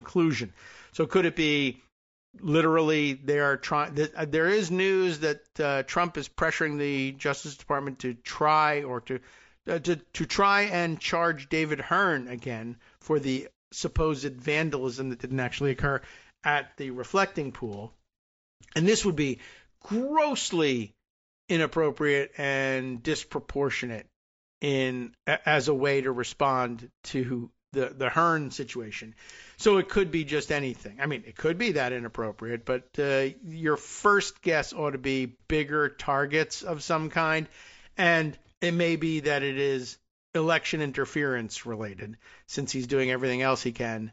conclusion. So could it be literally they are trying? There is news that Trump is pressuring the Justice Department to try and charge David Hearn again for the supposed vandalism that didn't actually occur at the reflecting pool. And this would be grossly inappropriate and disproportionate as a way to respond to the Hearn situation. So it could be just anything. I mean, it could be that inappropriate, but your first guess ought to be bigger targets of some kind, and it may be that it is election interference related, since he's doing everything else he can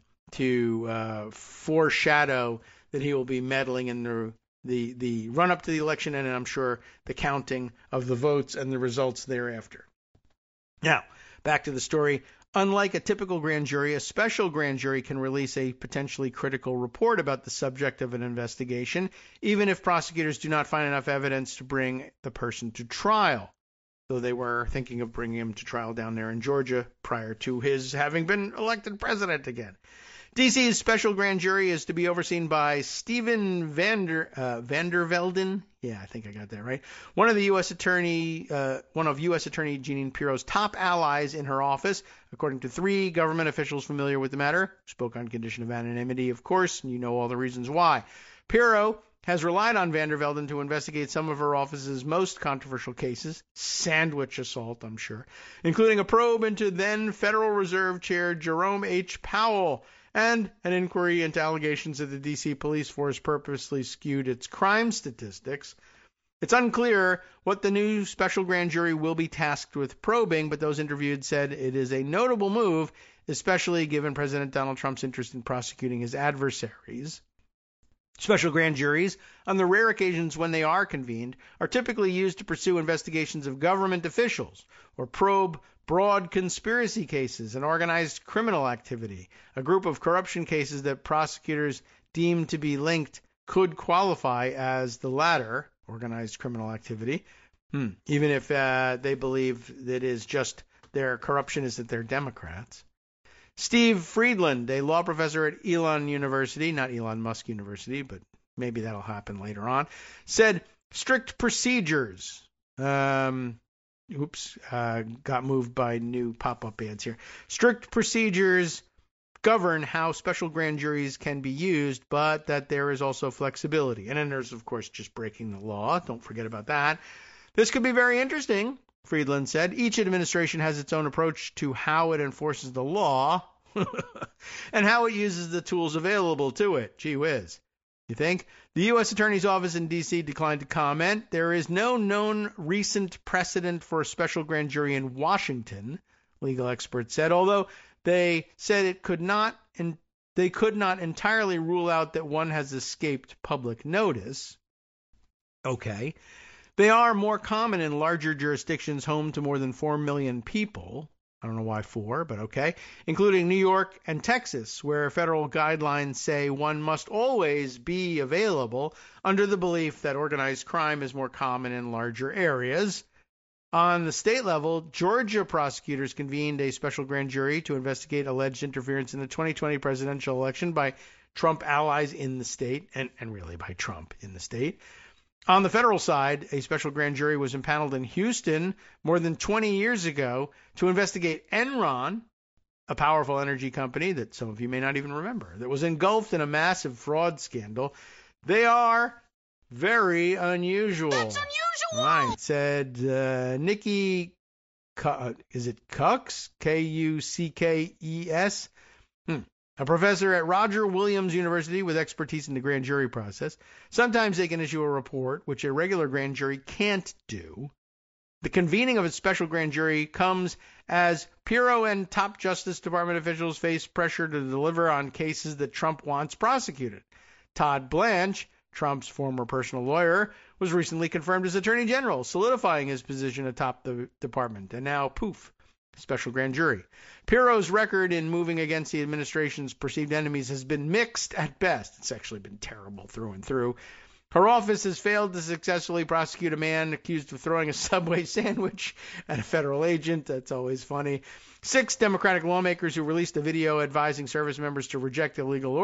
to foreshadow that he will be meddling in the run-up to the election, and I'm sure the counting of the votes and the results thereafter. Now, back to the story. Unlike a typical grand jury, a special grand jury can release a potentially critical report about the subject of an investigation, even if prosecutors do not find enough evidence to bring the person to trial, though they were thinking of bringing him to trial down there in Georgia prior to his having been elected president again. D.C.'s special grand jury is to be overseen by Steven Vandervelden. Yeah, I think I got that right. One of U.S. Attorney Jeanine Pirro's top allies in her office, according to 3 government officials familiar with the matter, who spoke on condition of anonymity, of course, and you know all the reasons why. Pirro has relied on Vandervelden to investigate some of her office's most controversial cases, sandwich assault, I'm sure, including a probe into then Federal Reserve Chair Jerome H. Powell, and an inquiry into allegations that the D.C. police force purposely skewed its crime statistics. It's unclear what the new special grand jury will be tasked with probing, but those interviewed said it is a notable move, especially given President Donald Trump's interest in prosecuting his adversaries. Special grand juries, on the rare occasions when they are convened, are typically used to pursue investigations of government officials or probe broad conspiracy cases and organized criminal activity. A group of corruption cases that prosecutors deem to be linked could qualify as the latter, organized criminal activity, even if they believe that is just their corruption is that they're Democrats. Steve Friedland, a law professor at Elon University, not Elon Musk University, but maybe that'll happen later on, said strict procedures. Got moved by new pop-up ads here. Strict procedures govern how special grand juries can be used, but that there is also flexibility. And then there's, of course, just breaking the law. Don't forget about that. This could be very interesting, Friedland said. Each administration has its own approach to how it enforces the law and how it uses the tools available to it. Gee whiz. You think? The U.S. Attorney's Office in D.C. declined to comment. There is no known recent precedent for a special grand jury in Washington, legal experts said, although they said they could not entirely rule out that one has escaped public notice. Okay. They are more common in larger jurisdictions home to more than 4 million people. I don't know why 4, but okay. Including New York and Texas, where federal guidelines say one must always be available under the belief that organized crime is more common in larger areas. On the state level, Georgia prosecutors convened a special grand jury to investigate alleged interference in the 2020 presidential election by Trump allies in the state, and really by Trump in the state. On the federal side, a special grand jury was impaneled in Houston more than 20 years ago to investigate Enron, a powerful energy company that some of you may not even remember, that was engulfed in a massive fraud scandal. They are very unusual. That's unusual. Right, said Nikki, is it Kucks? Kuckes? A professor at Roger Williams University with expertise in the grand jury process. Sometimes they can issue a report, which a regular grand jury can't do. The convening of its special grand jury comes as Pirro and top Justice Department officials face pressure to deliver on cases that Trump wants prosecuted. Todd Blanche, Trump's former personal lawyer, was recently confirmed as Attorney General, solidifying his position atop the department. And now, poof, special grand jury. Pirro's record in moving against the administration's perceived enemies has been mixed at best. It's actually been terrible through and through. Her office has failed to successfully prosecute a man accused of throwing a Subway sandwich at a federal agent. That's always funny. 6 Democratic lawmakers who released a video advising service members to reject illegal